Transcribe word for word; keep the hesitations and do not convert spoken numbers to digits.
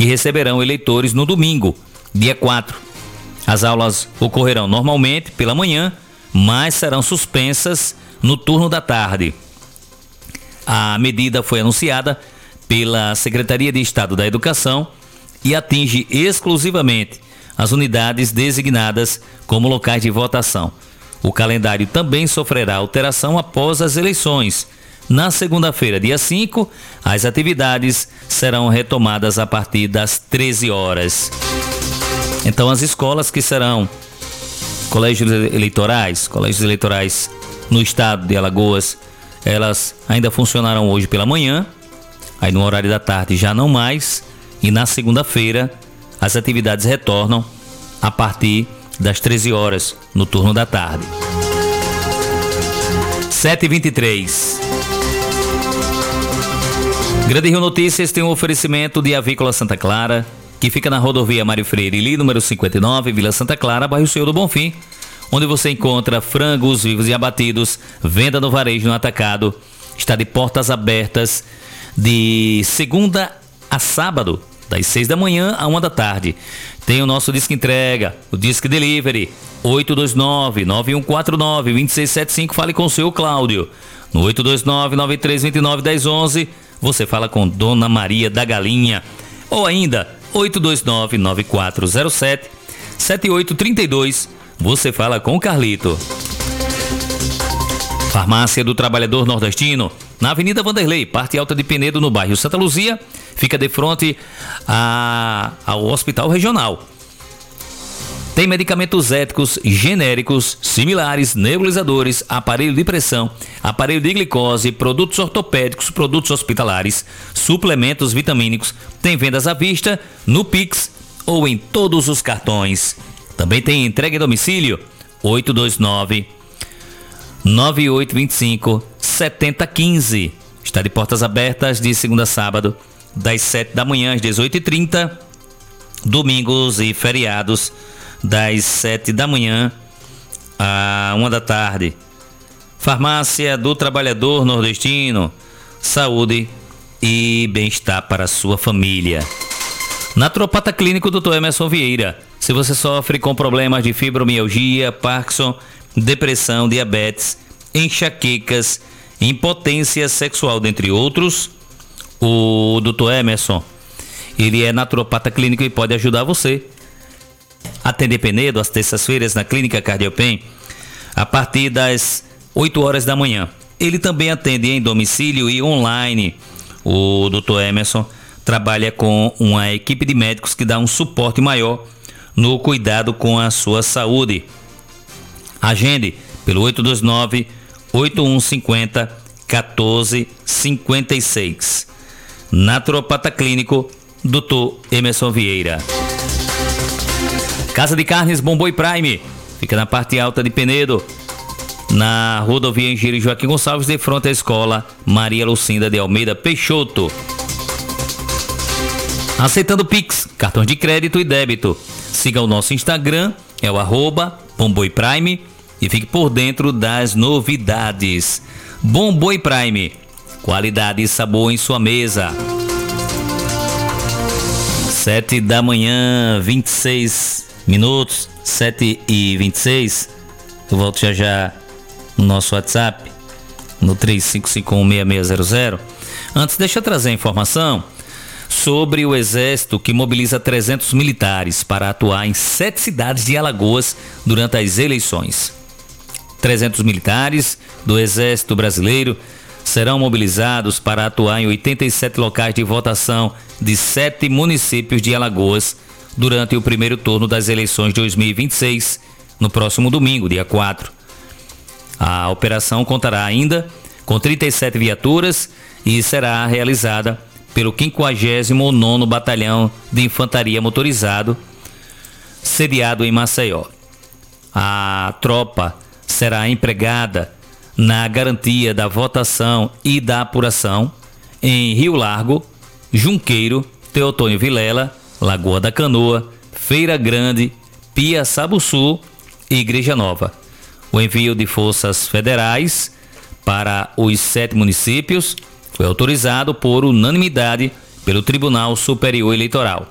que receberão eleitores no domingo, dia quatro. As aulas ocorrerão normalmente pela manhã, mas serão suspensas no turno da tarde. A medida foi anunciada pela Secretaria de Estado da Educação e atinge exclusivamente as unidades designadas como locais de votação. O calendário também sofrerá alteração após as eleições. Na segunda-feira, dia cinco, as atividades serão retomadas a partir das treze horas. Então, as escolas que serão colégios eleitorais, colégios eleitorais no estado de Alagoas, elas ainda funcionarão hoje pela manhã, aí no horário da tarde já não mais, e na segunda-feira as atividades retornam a partir das treze horas, no turno da tarde. sete e vinte e três. Grande Rio Notícias tem um oferecimento de Avícola Santa Clara, que fica na rodovia Mário Freire Ili, número cinquenta e nove, Vila Santa Clara, bairro Senhor do Bonfim, onde você encontra frangos vivos e abatidos, venda no varejo no atacado. Está de portas abertas de segunda a sábado, das seis da manhã a uma da tarde. Tem o nosso Disque Entrega, o Disque Delivery, oito dois nove, nove um quatro nove, dois seis sete cinco. Fale com o seu Cláudio. No oito dois nove, nove três dois nove, um zero um um, você fala com Dona Maria da Galinha. Ou ainda, oito dois nove, nove quatro zero sete, sete oito três dois, você fala com o Carlito. Farmácia do Trabalhador Nordestino, na Avenida Vanderlei, parte alta de Penedo, no bairro Santa Luzia, fica de frente a, ao Hospital Regional. Tem medicamentos éticos, genéricos, similares, nebulizadores, aparelho de pressão, aparelho de glicose, produtos ortopédicos, produtos hospitalares, suplementos vitamínicos. Tem vendas à vista, no Pix ou em todos os cartões. Também tem entrega em domicílio, oito dois nove, nove oito dois cinco, sete zero um cinco. Está de portas abertas de segunda a sábado, das sete da manhã às dezoito e trinta, domingos e feriados, das sete da manhã a uma da tarde. Farmácia do Trabalhador Nordestino, saúde e bem-estar para a sua família. Naturopata Clínico doutor Emerson Vieira. Se você sofre com problemas de fibromialgia, Parkinson, depressão, diabetes, enxaquecas, impotência sexual, dentre outros, o doutor Emerson, ele é naturopata clínico e pode ajudar você. Atende Penedo às terças-feiras na Clínica Cardiopem a partir das oito horas da manhã. Ele também atende em domicílio e online. O doutor Emerson trabalha com uma equipe de médicos que dá um suporte maior no cuidado com a sua saúde. Agende pelo oito dois nove, oito um cinco zero, um quatro cinco seis. Naturopata Clínico doutor Emerson Vieira. Casa de Carnes Bomboi Prime, fica na parte alta de Penedo, na rodovia Engenheiro Joaquim Gonçalves, de frente à escola Maria Lucinda de Almeida Peixoto. Aceitando Pix, cartões de crédito e débito. Siga o nosso Instagram, é o arroba Bomboi Prime, e fique por dentro das novidades. Bomboi Prime, qualidade e sabor em sua mesa. Sete da manhã, vinte e seis minutos, sete e vinte e seis. Eu volto já já no nosso WhatsApp, no três cinco cinco um, seis seis zero zero. Antes, deixa eu trazer a informação sobre o Exército, que mobiliza trezentos militares para atuar em sete cidades de Alagoas durante as eleições. trezentos militares do Exército Brasileiro serão mobilizados para atuar em oitenta e sete locais de votação de sete municípios de Alagoas durante o primeiro turno das eleições de dois mil e vinte e seis, no próximo domingo, dia quatro. A operação contará ainda com trinta e sete viaturas e será realizada pelo quinquagésimo nono Batalhão de Infantaria Motorizado, sediado em Maceió. A tropa será empregada na garantia da votação e da apuração em Rio Largo, Junqueiro, Teotônio Vilela, Lagoa da Canoa, Feira Grande, Piaçabuçu e Igreja Nova. O envio de forças federais para os sete municípios foi autorizado por unanimidade pelo Tribunal Superior Eleitoral.